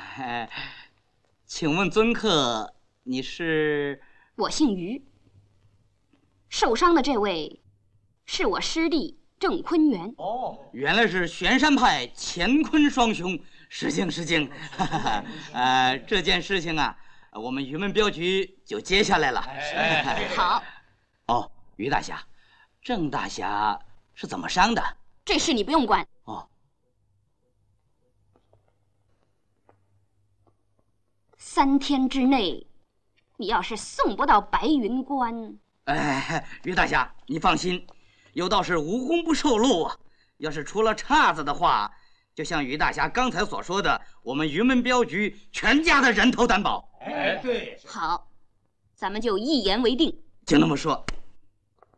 请问尊客，你是？ 我姓于。受伤的这位，是我师弟郑坤元。 哦，原来是玄山派乾坤双雄，失敬失敬。这件事情啊，我们云门镖局就接下来了。 好。 哦，于大侠，郑大侠是怎么伤的？ 这事你不用管。 哦。 3天之内，你要是送不到白云关， 于大侠，你放心，有道是无功不受禄啊。要是出了岔子的话，就像于大侠刚才所说的，我们云门镖局全家的人头担保。 对。 好，咱们就一言为定。 就那么说。